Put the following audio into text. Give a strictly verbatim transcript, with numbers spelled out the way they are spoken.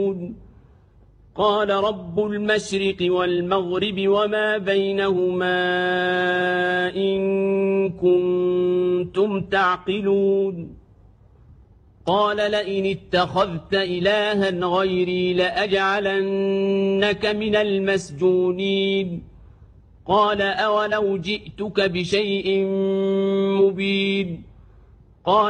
قال رب المشرق والمغرب وما بينهما إن كنتم تعقلون قال لئن اتخذت إلها غيري لأجعلنك من المسجونين قال أولو جئتك بشيء مبين قال